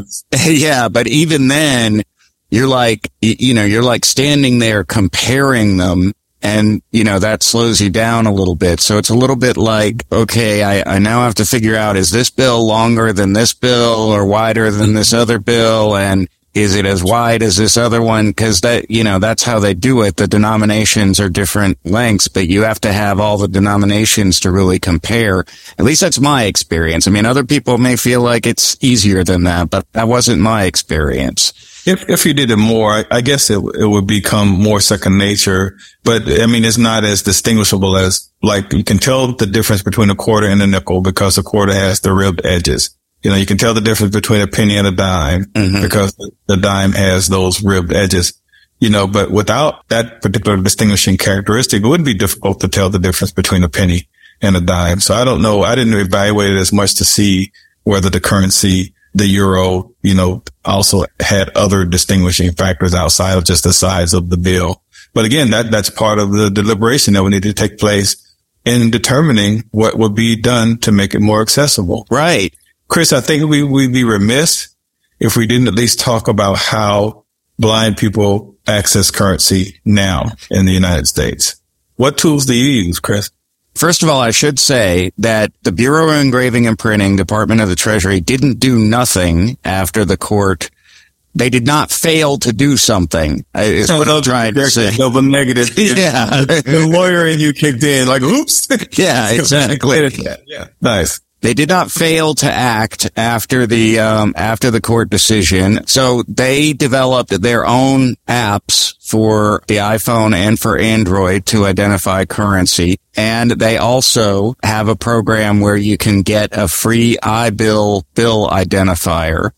Yeah, but even then, you're like, you're like standing there comparing them, and, that slows you down a little bit. So it's a little bit like, okay, I now have to figure out, is this bill longer than this bill or wider than this other bill? And is it as wide as this other one? Cause that's how they do it. The denominations are different lengths, but you have to have all the denominations to really compare. At least that's my experience. I mean, other people may feel like it's easier than that, but that wasn't my experience. If you did it more, I guess it would become more second nature. But I mean, it's not as distinguishable as, like, you can tell the difference between a quarter and a nickel because a quarter has the ribbed edges. You can tell the difference between a penny and a dime because the dime has those ribbed edges. But without that particular distinguishing characteristic, it would be difficult to tell the difference between a penny and a dime. So I don't know. I didn't evaluate it as much to see whether the currency, the euro, also had other distinguishing factors outside of just the size of the bill. But again, that's part of the deliberation that would need to take place in determining what would be done to make it more accessible. Right. Chris, I think we'd be remiss if we didn't at least talk about how blind people access currency now in the United States. What tools do you use, Chris? First of all, I should say that the Bureau of Engraving and Printing, Department of the Treasury, didn't do nothing after the court. They did not fail to do something. Is what I'm trying to say. Double negative. Yeah. The lawyer and you kicked in like, oops. Yeah, exactly. Yeah. Nice. They did not fail to act after the court decision. So they developed their own apps for the iPhone and for Android to identify currency. And they also have a program where you can get a free iBill bill identifier.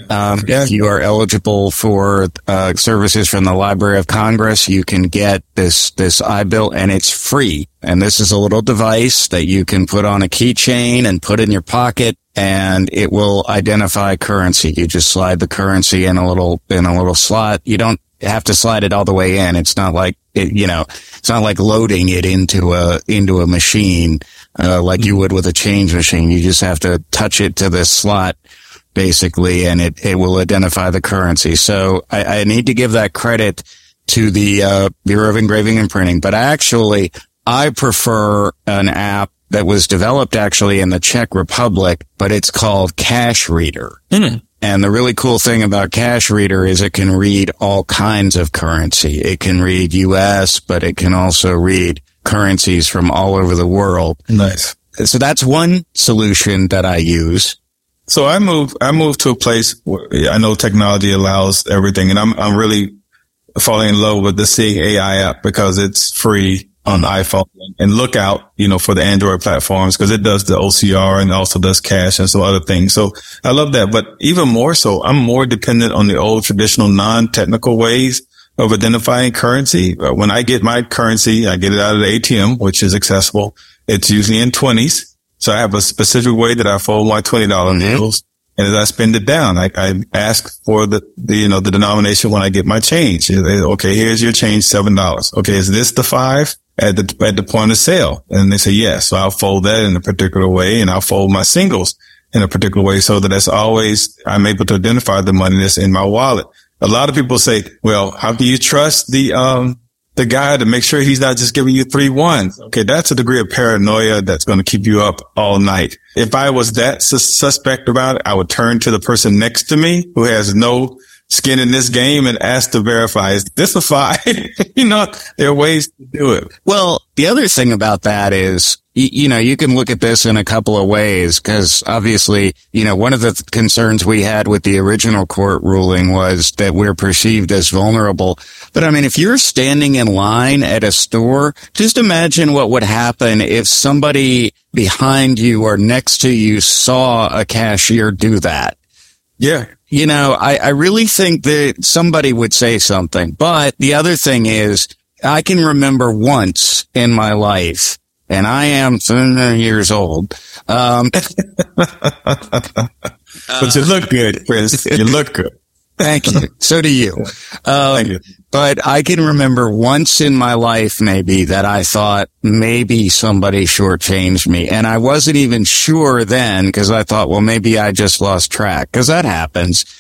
If you are eligible for services from the Library of Congress, you can get this iBill, and it's free. And this is a little device that you can put on a keychain and put in your pocket, and it will identify currency. You just slide the currency in a little slot. You don't have to slide it all the way in. It's not like it's not like loading it into a machine, like you would with a change machine. You just have to touch it to this slot, basically, and it will identify the currency. So I need to give that credit to the Bureau of Engraving and Printing, but I prefer an app that was developed actually in the Czech Republic, but it's called Cash Reader. And the really cool thing about Cash Reader is it can read all kinds of currency. It can read US, but it can also read currencies from all over the world. Nice. So that's one solution that I use. So I moved to a place where I know technology allows everything, and I'm really falling in love with the Seeing AI app because it's free on iPhone, and look out, for the Android platforms because it does the OCR and also does cash and some other things. So I love that. But even more so, I'm more dependent on the old traditional non-technical ways of identifying currency. When I get my currency, I get it out of the ATM, which is accessible. It's usually in 20s. So I have a specific way that I fold my $20 bills. And as I spend it down, I ask for the denomination when I get my change. Okay, here's your change, $7. Okay, is this the 5 at the point of sale? And they say yes. So I'll fold that in a particular way, and I'll fold my singles in a particular way so that I'm able to identify the money that's in my wallet. A lot of people say, well, how do you trust the guy to make sure he's not just giving you 3 ones? Okay, that's a degree of paranoia that's going to keep you up all night. If I was that suspect about it, I would turn to the person next to me who has no skin in this game and ask to verify, is this a 5? There are ways to do it. Well, the other thing about that is, you can look at this in a couple of ways, because obviously, one of the concerns we had with the original court ruling was that we're perceived as vulnerable. But I mean, if you're standing in line at a store, just imagine what would happen if somebody behind you or next to you saw a cashier do that. Yeah. I really think that somebody would say something. But the other thing is, I can remember once in my life, and I am 7 years old. But you look good, Chris. You look good. Thank you. So do you. Thank you. But I can remember once in my life maybe that I thought maybe somebody shortchanged me. And I wasn't even sure then because I thought, well, maybe I just lost track because that happens.